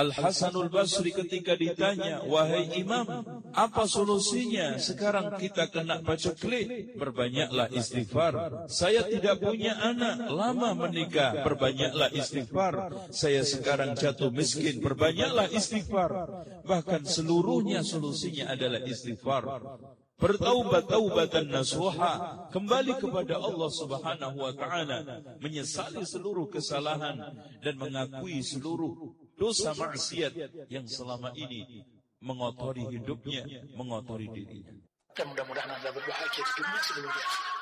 Al-Hasanul Basri ketika ditanya, wahai imam, apa solusinya? Sekarang kita kena paceklik, perbanyaklah istighfar. Saya tidak punya anak, lama menikah, perbanyaklah istighfar. Saya sekarang jatuh miskin, perbanyaklah istighfar. Bahkan seluruhnya solusinya adalah istighfar. Bertaubat taubatan nasuha, kembali kepada Allah Subhanahu wa taala, menyesali seluruh kesalahan dan mengakui seluruh dosa maksiat yang selama ini mengotori hidupnya, mengotori dirinya. Dan mudah-mudahan Anda berbahagia di dunia sebelum di akhirat.